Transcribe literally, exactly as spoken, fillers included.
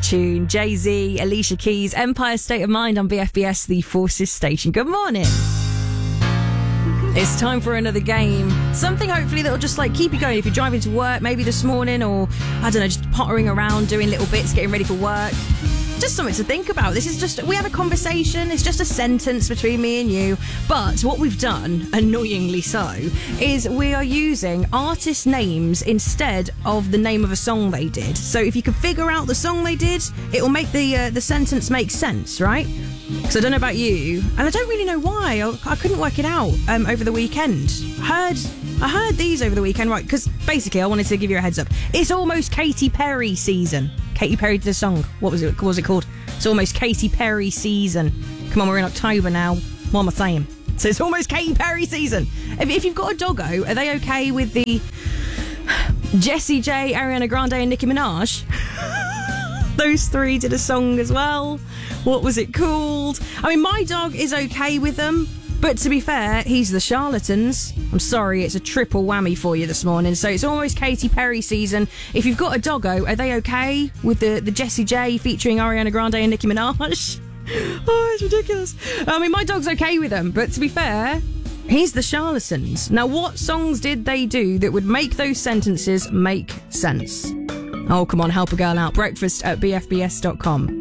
tune. Jay-Z, Alicia Keys, Empire State of Mind on B F B S, the Forces station. Good morning. It's time for another game. Something hopefully that'll just like keep you going if you're driving to work, maybe this morning, or I don't know, just pottering around, doing little bits, getting ready for work. Just something to think about. This is just, we have a conversation. It's just a sentence between me and you. But what we've done, annoyingly so, is we are using artist names instead of the name of a song they did. So if you can figure out the song they did, it will make the uh, the sentence make sense, right? So I don't know about you, and I don't really know why. I, I couldn't work it out um, over the weekend. Heard, I heard these over the weekend, right? Because basically, I wanted to give you a heads up. It's almost Katy Perry season. Katy Perry did a song. What was it? What was it called? It's almost Katy Perry season. Come on, we're in October now. What am I saying? So it's almost Katy Perry season. If, if you've got a doggo, are they okay with the Jessie J, Ariana Grande, and Nicki Minaj? Those three did a song as well. What was it called? I mean, my dog is okay with them, but to be fair, he's the Charlatans. I'm sorry, it's a triple whammy for you this morning. So it's almost Katy Perry season. If you've got a doggo, are they okay with the, the Jessie J featuring Ariana Grande and Nicki Minaj? Oh, it's ridiculous. I mean, my dog's okay with them, but to be fair, he's the Charlatans. Now, what songs did they do that would make those sentences make sense? Oh, come on, help a girl out. Breakfast at b f b s dot com.